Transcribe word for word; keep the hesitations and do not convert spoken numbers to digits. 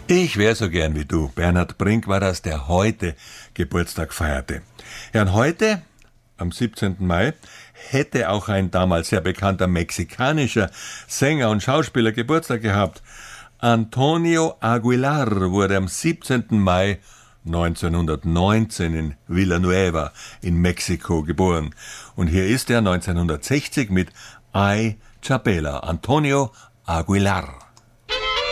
Ich wär so gern wie du. Bernhard Brink war das, der heute Geburtstag feierte. Ja, und heute, am siebzehnten Mai, hätte auch ein damals sehr bekannter mexikanischer Sänger und Schauspieler Geburtstag gehabt. Antonio Aguilar wurde am siebzehnten Mai neunzehnhundertneunzehn in Villanueva in Mexiko geboren. Und hier ist er neunzehnhundertsechzig mit Ay Chapela, Antonio Aguilar.